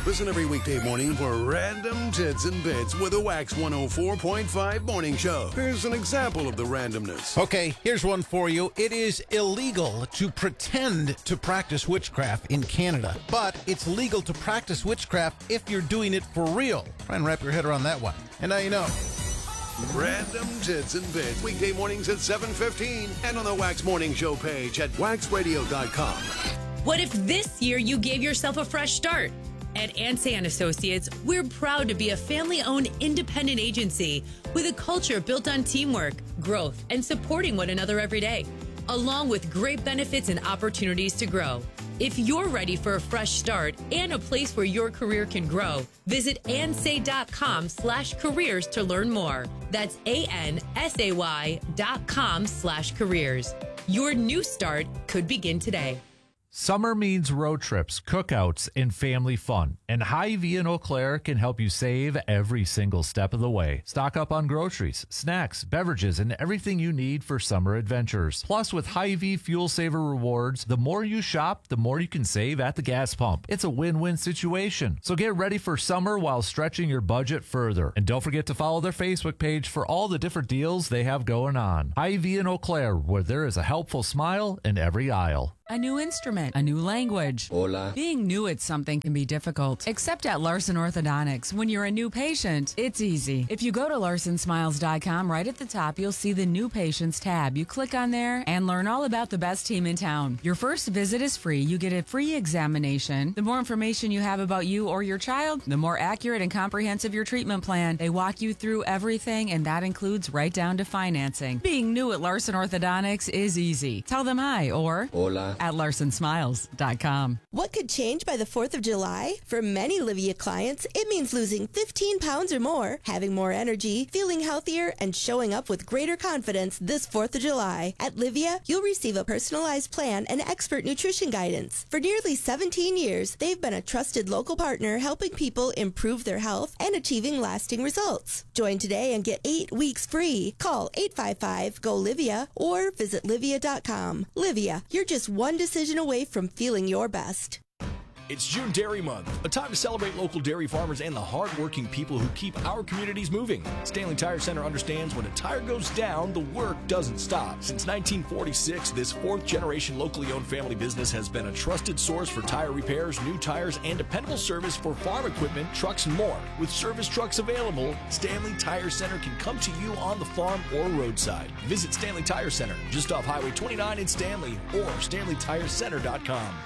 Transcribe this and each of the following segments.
Listen every weekday morning for Random Tits and Bits with a Wax 104.5 morning show. Here's an example of the randomness. Okay, here's one for you. It is illegal to pretend to practice witchcraft in Canada, but it's legal to practice witchcraft if you're doing it for real. Try and wrap your head around that one. And now you know. Random Tits and Bits, weekday mornings at 7:15 and on the Wax Morning Show page at waxradio.com. What if this year you gave yourself a fresh start? At Ansay & Associates, we're proud to be a family-owned independent agency with a culture built on teamwork, growth, and supporting one another every day, along with great benefits and opportunities to grow. If you're ready for a fresh start and a place where your career can grow, visit ansay.com/careers to learn more. That's ANSAY.com/careers. Your new start could begin today. Summer means road trips, cookouts, and family fun. And Hy-Vee in Eau Claire can help you save every single step of the way. Stock up on groceries, snacks, beverages, and everything you need for summer adventures. Plus, with Hy-Vee Fuel Saver rewards, the more you shop, the more you can save at the gas pump. It's a win-win situation. So get ready for summer while stretching your budget further. And don't forget to follow their Facebook page for all the different deals they have going on. Hy-Vee in Eau Claire, where there is a helpful smile in every aisle. A new instrument, a new language. Hola. Being new at something can be difficult, except at Larson Orthodontics. When you're a new patient, it's easy. If you go to larsonsmiles.com, right at the top, you'll see the New Patients tab. You click on there and learn all about the best team in town. Your first visit is free. You get a free examination. The more information you have about you or your child, the more accurate and comprehensive your treatment plan. They walk you through everything, and that includes right down to financing. Being new at Larson Orthodontics is easy. Tell them hi or Hola at larsonsmiles.com. What could change by the 4th of July? For many Livia clients, it means losing 15 pounds or more, having more energy, feeling healthier, and showing up with greater confidence this 4th of July. At Livia, you'll receive a personalized plan and expert nutrition guidance. For nearly 17 years, they've been a trusted local partner helping people improve their health and achieving lasting results. Join today and get 8 weeks free. Call 855-GO-LIVIA or visit livia.com. Livia, you're just one decision away from feeling your best. It's June Dairy Month, a time to celebrate local dairy farmers and the hard-working people who keep our communities moving. Stanley Tire Center understands when a tire goes down, the work doesn't stop. Since 1946, this fourth-generation locally owned family business has been a trusted source for tire repairs, new tires, and dependable service for farm equipment, trucks, and more. With service trucks available, Stanley Tire Center can come to you on the farm or roadside. Visit Stanley Tire Center, just off Highway 29 in Stanley, or StanleyTireCenter.com.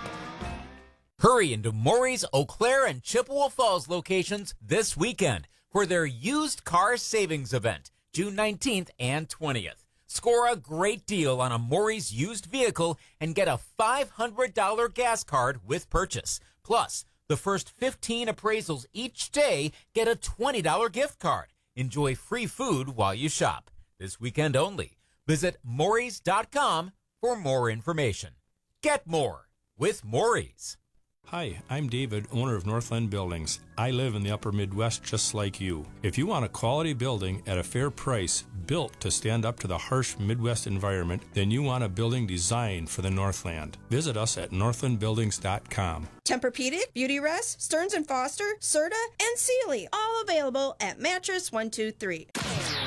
Hurry into Maury's, Eau Claire, and Chippewa Falls locations this weekend for their used car savings event, June 19th and 20th. Score a great deal on a Maury's used vehicle and get a $500 gas card with purchase. Plus, the first 15 appraisals each day get a $20 gift card. Enjoy free food while you shop. This weekend only. Visit Maury's.com for more information. Get more with Maury's. Hi, I'm David, owner of Northland Buildings. I live in the upper Midwest just like you. If you want a quality building at a fair price, built to stand up to the harsh Midwest environment, then you want a building designed for the Northland. Visit us at northlandbuildings.com. Tempur-Pedic, Beautyrest, Stearns & Foster, Serta, and Sealy, all available at Mattress 123.